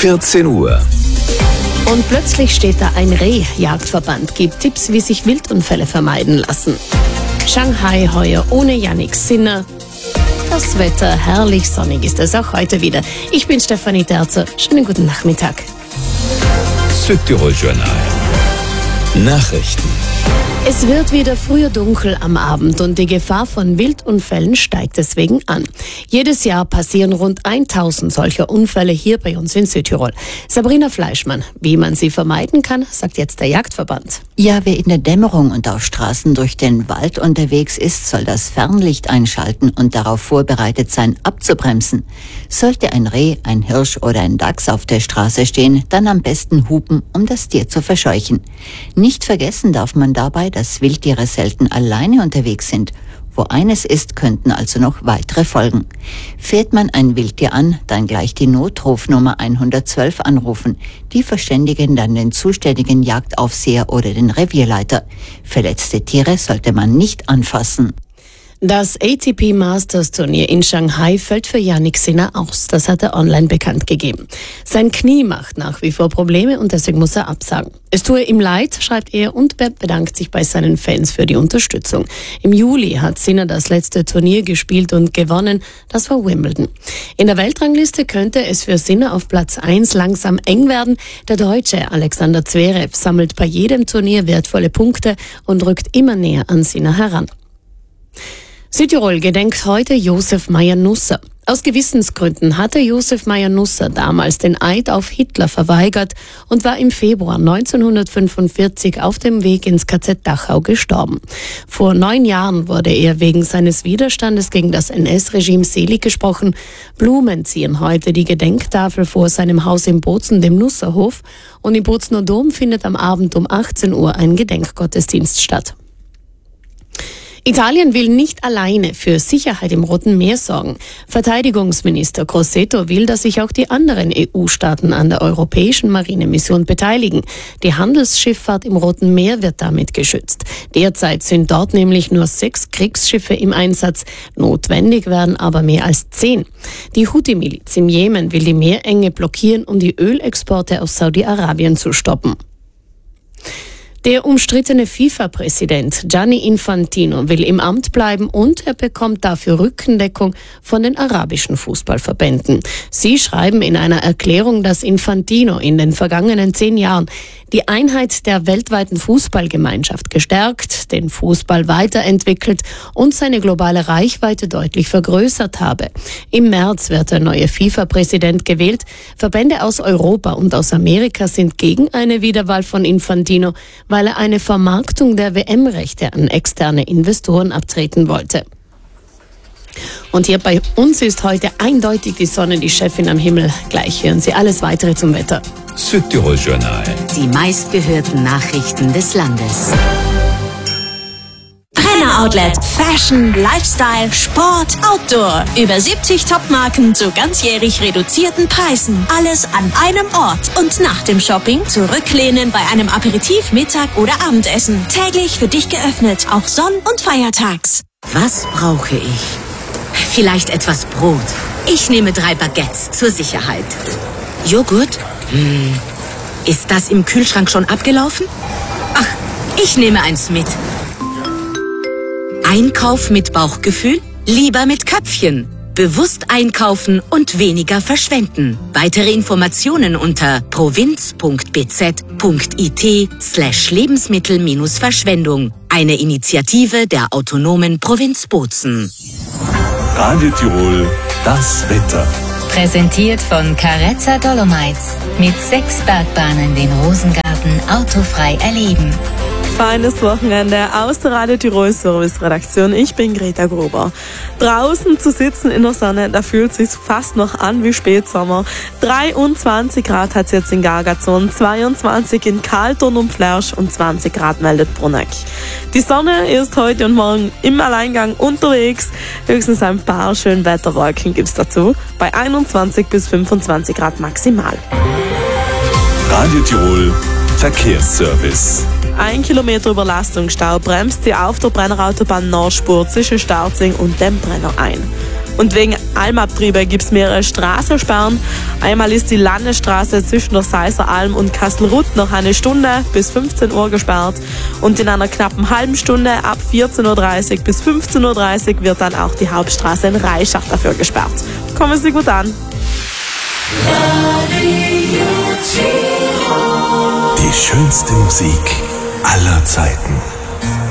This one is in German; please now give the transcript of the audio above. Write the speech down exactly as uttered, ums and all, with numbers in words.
vierzehn Uhr. Und plötzlich steht da ein Reh-Jagdverband, gibt Tipps, wie sich Wildunfälle vermeiden lassen. Shanghai heuer ohne Yannick Sinner. Das Wetter herrlich sonnig ist es auch heute wieder. Ich bin Stefanie Terzer. Schönen guten Nachmittag. Südtirol Journal. Nachrichten. Es wird wieder früher dunkel am Abend und die Gefahr von Wildunfällen steigt deswegen an. Jedes Jahr passieren rund tausend solcher Unfälle hier bei uns in Südtirol. Sabrina Fleischmann, wie man sie vermeiden kann, sagt jetzt der Jagdverband. Ja, wer in der Dämmerung und auf Straßen durch den Wald unterwegs ist, soll das Fernlicht einschalten und darauf vorbereitet sein, abzubremsen. Sollte ein Reh, ein Hirsch oder ein Dachs auf der Straße stehen, dann am besten hupen, um das Tier zu verscheuchen. Nicht vergessen darf man dabei, dass Wildtiere selten alleine unterwegs sind. Wo eines ist, könnten also noch weitere folgen. Fährt man ein Wildtier an, dann gleich die Notrufnummer hundertzwölf anrufen. Die verständigen dann den zuständigen Jagdaufseher oder den Revierleiter. Verletzte Tiere sollte man nicht anfassen. Das A T P Masters Turnier in Shanghai fällt für Yannick Sinner aus. Das hat er online bekannt gegeben. Sein Knie macht nach wie vor Probleme und deswegen muss er absagen. Es tue ihm leid, schreibt er, und bedankt sich bei seinen Fans für die Unterstützung. Im Juli hat Sinner das letzte Turnier gespielt und gewonnen. Das war Wimbledon. In der Weltrangliste könnte es für Sinner auf Platz eins langsam eng werden. Der Deutsche Alexander Zverev sammelt bei jedem Turnier wertvolle Punkte und rückt immer näher an Sinner heran. Südtirol gedenkt heute Josef Meyer-Nusser. Aus Gewissensgründen hatte Josef Meyer-Nusser damals den Eid auf Hitler verweigert und war im Februar neunzehnhundertfünfundvierzig auf dem Weg ins K Z Dachau gestorben. Vor neun Jahren wurde er wegen seines Widerstandes gegen das N S-Regime selig gesprochen. Blumen ziehen heute die Gedenktafel vor seinem Haus in Bozen, dem Nusserhof, und im Bozener Dom findet am Abend um achtzehn Uhr ein Gedenkgottesdienst statt. Italien will nicht alleine für Sicherheit im Roten Meer sorgen. Verteidigungsminister Crosetto will, dass sich auch die anderen E U-Staaten an der europäischen Marinemission beteiligen. Die Handelsschifffahrt im Roten Meer wird damit geschützt. Derzeit sind dort nämlich nur sechs Kriegsschiffe im Einsatz. Notwendig werden aber mehr als zehn. Die Houthi-Miliz im Jemen will die Meerenge blockieren, um die Ölexporte aus Saudi-Arabien zu stoppen. Der umstrittene FIFA-Präsident Gianni Infantino will im Amt bleiben und er bekommt dafür Rückendeckung von den arabischen Fußballverbänden. Sie schreiben in einer Erklärung, dass Infantino in den vergangenen zehn Jahren die Einheit der weltweiten Fußballgemeinschaft gestärkt, den Fußball weiterentwickelt und seine globale Reichweite deutlich vergrößert habe. Im März wird der neue FIFA-Präsident gewählt. Verbände aus Europa und aus Amerika sind gegen eine Wiederwahl von Infantino, weil er eine Vermarktung der W M-Rechte an externe Investoren abtreten wollte. Und hier bei uns ist heute eindeutig die Sonne die Chefin am Himmel. Gleich hören Sie alles Weitere zum Wetter. Südtirol Journal. Die meistgehörten Nachrichten des Landes. Brenner Outlet. Fashion, Lifestyle, Sport, Outdoor. Über siebzig Topmarken zu ganzjährig reduzierten Preisen. Alles an einem Ort. Und nach dem Shopping zurücklehnen bei einem Aperitif, Mittag oder Abendessen. Täglich für dich geöffnet, auch sonn- und feiertags. Was brauche ich? Vielleicht etwas Brot. Ich nehme drei Baguettes zur Sicherheit. Joghurt? Hm. Ist das im Kühlschrank schon abgelaufen? Ach, ich nehme eins mit. Einkauf mit Bauchgefühl? Lieber mit Köpfchen. Bewusst einkaufen und weniger verschwenden. Weitere Informationen unter provinz.bz.it slash Lebensmittel-Verschwendung. Eine Initiative der autonomen Provinz Bozen. Radio Tirol, das Wetter. Präsentiert von Carezza Dolomites. Mit sechs Bergbahnen den Rosengarten autofrei erleben. Feines Wochenende aus der Radio Tirol Service Redaktion. Ich bin Greta Gruber. Draußen zu sitzen in der Sonne, da fühlt sich fast noch an wie Spätsommer. dreiundzwanzig Grad hat es jetzt in Gargazon, zweiundzwanzig in Kalton und Flersch und zwanzig Grad meldet Bruneck. Die Sonne ist heute und morgen im Alleingang unterwegs. Höchstens ein paar schöne Wetterwolken gibt's dazu. Bei einundzwanzig bis fünfundzwanzig Grad maximal. Radio Tirol Verkehrsservice. Ein Kilometer Überlastungsstau bremst sie auf der Brennerautobahn Nordspur zwischen Starzing und dem Brenner ein. Und wegen Almabtriebe gibt es mehrere Straßensperren. Einmal ist die Landesstraße zwischen der Seisser Alm und Kastelruth noch eine Stunde bis fünfzehn Uhr gesperrt. Und in einer knappen halben Stunde ab vierzehn Uhr dreißig bis fünfzehn Uhr dreißig wird dann auch die Hauptstraße in Reischach dafür gesperrt. Kommen Sie gut an. Die schönste Musik aller Zeiten.